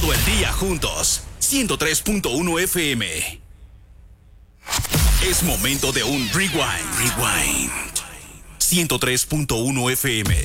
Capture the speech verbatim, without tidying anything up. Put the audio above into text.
Todo el día juntos. ciento tres punto uno F M. Es momento de un rewind. Rewind. ciento tres punto uno F M.